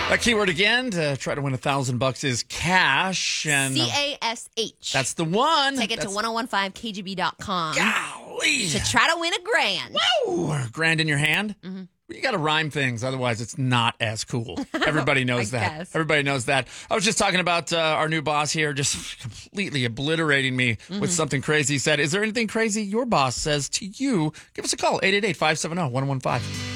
That keyword again to try to win $1,000 is cash. And CASH. that's the one. Take it to 1015kgb.com Golly. to try to win a grand. Woo! Grand in your hand? Mm-hmm. You got to rhyme things, otherwise it's not as cool. Everybody knows that. guess. Everybody knows that. I was just talking about our new boss here, just completely obliterating me with something crazy he said. Is there anything crazy your boss says to you? Give us a call, 888-570-1015.